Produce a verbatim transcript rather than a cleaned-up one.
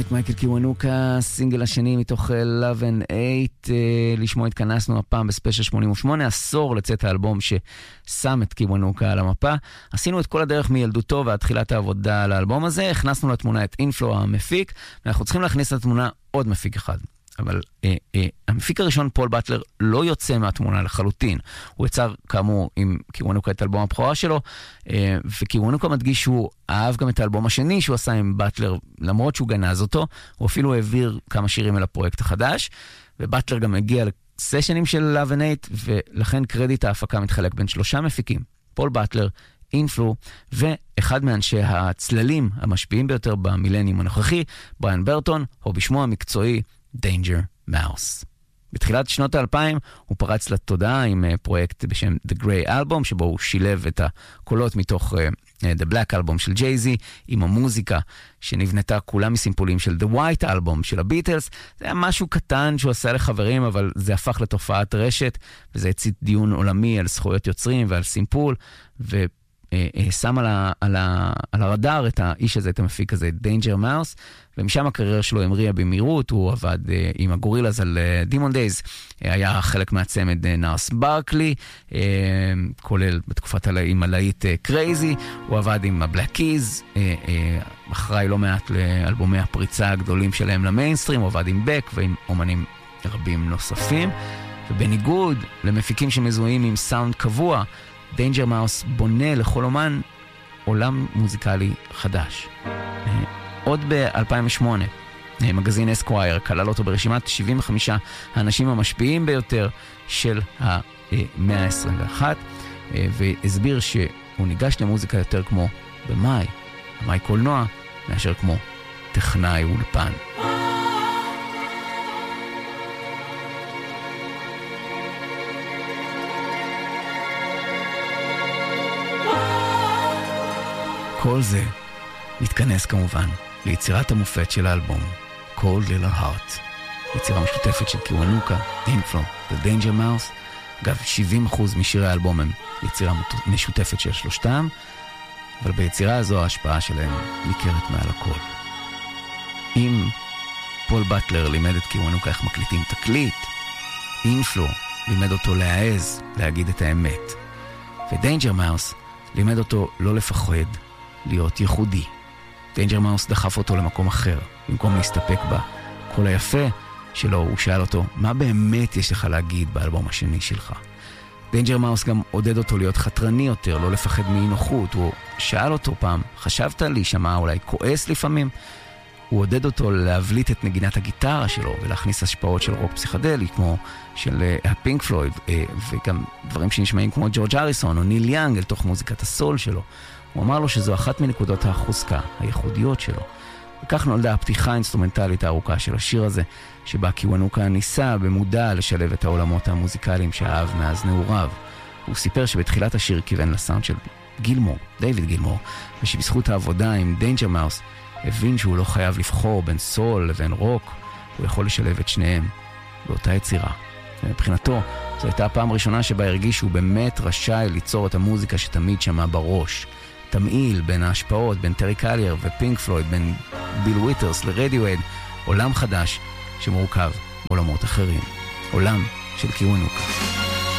מייקל קיוונוקה, סינגל השני מתוך Love and Hate. לשמו התכנסנו הפעם בספיישל שמונים ושמונה, עשור לצאת האלבום ששם את קיוונוקה על המפה. עשינו את כל הדרך מילדותו ועד תחילת העבודה על האלבום הזה, הכנסנו לתמונה את אינפלו המפיק, ואנחנו צריכים להכניס לתמונה עוד מפיק אחד. אבל אה, אה, המפיק הראשון, פול באטלר, לא יוצא מהתמונה לחלוטין. הוא יצר כאמור עם קיוונוקה את האלבום הבכורה שלו, אה, וקיוונוקה מדגיש שהוא אהב גם את האלבום השני שהוא עשה עם באטלר, למרות שהוא גנז אותו, הוא אפילו העביר כמה שירים אל הפרויקט החדש, ובאטלר גם הגיע לסשנים של Love and Hate, ולכן קרדיט ההפקה מתחלק בין שלושה מפיקים, פול באטלר, אינפלו, ואחד מאנשי הצללים המשפיעים ביותר במילניום הנוכחי, בריאן ברטון, או בשמו המקצועי, Danger Mouse. בתחילת שנות האלפיים הוא פרץ לתודעה עם uh, פרויקט בשם The Grey Album, שבו הוא שילב את הקולות מתוך uh, uh, The Black Album של ג'יי-זי, עם המוזיקה שנבנתה כולה מסימפולים של The White Album של הביטלס. זה היה משהו קטן שהוא עשה לחברים, אבל זה הפך לתופעת רשת, וזה הצית דיון עולמי על זכויות יוצרים ועל סימפול, ו... שם על, ה, על, ה, על הרדאר את האיש הזה, את המפיק הזה, Danger Mouse, ומשם הקריירה שלו המריאה במהירות. הוא עבד uh, עם הגורילאז על uh, Demon Days, uh, היה חלק מהצמד uh, נארס ברקלי, uh, כולל בתקופת עם הלהיט uh, Crazy, הוא עבד עם ה-Black Keys, uh, uh, אחראי לא מעט לאלבומי הפריצה הגדולים שלהם למיינסטרים, הוא עבד עם בק ועם אומנים רבים נוספים, ובניגוד למפיקים שמזוהים עם סאונד קבוע, Danger Mouse בונה לכל אומן עולם מוזיקלי חדש. עוד ב-אלפיים ושמונה, מגזין אסקווייר כלל אותו ברשימת שבעים וחמישה האנשים המשפיעים ביותר של המאה ה-עשרים ואחת, והסביר שהוא ניגש למוזיקה יותר כמו במאי, במאי קולנוע, מאשר כמו טכנאי אולפן. כל זה מתכנס כמובן ליצירת המופת של האלבום, Cold Little Heart, יצירה משותפת של קיוונוקה, אינפלו ו-Danger Mouse. אגב, שבעים אחוז משירי האלבום הם יצירה משותפת של שלושתם, אבל ביצירה הזו ההשפעה שלהם ניכרת מעל הכל. אם פול באטלר לימד את קיוונוקה איך מקליטים תקליט, אינפלו לימד אותו להעז להגיד את האמת, ו-Danger Mouse לימד אותו לא לפחד להיות ייחודי. Danger Mouse דחף אותו למקום אחר, במקום להסתפק בקול היפה שלו. הוא שאל אותו, מה באמת יש לך להגיד באלבום השני שלך? Danger Mouse גם עודד אותו להיות חתרני יותר, לא לפחד מאי-נוחות. הוא שאל אותו פעם, חשבת להישמע אולי כועס לפעמים? הוא עודד אותו להבליט את נגינת הגיטרה שלו ולהכניס השפעות של רוק פסיכדלי כמו של הפינק פלויד, וגם דברים שנשמעים כמו ג'ורג' הריסון או ניל יאנג אל תוך מוזיקת הסול שלו. הוא אמר לו שזו אחת מנקודות החוזקה הייחודיות שלו. וכך נולדה הפתיחה האינסטרומנטלית הארוכה של השיר הזה, שבה קיוונוקה ניסה במודע לשלב את העולמות המוזיקליים שאהב מאז נעוריו. הוא סיפר שבתחילת השיר כיוון לסאונד של גילמור, דיוויד גילמור, ושבזכות העבודה עם Danger Mouse הבין שהוא לא חייב לבחור בין סול לבין רוק, הוא יכול לשלב את שניהם באותה יצירה. ומבחינתו, זו הייתה הפעם הראשונה שבה הרגיש שהוא באמת רשאי ליצור את המוזיקה שתמיד שמע בראש. תמעיל בין ההשפעות, בין טרי קלייר ופינק פלויד, בין ביל וויטרס לרדיואד, עולם חדש שמורכב מעולמות אחרים. עולם של קיוונוקה.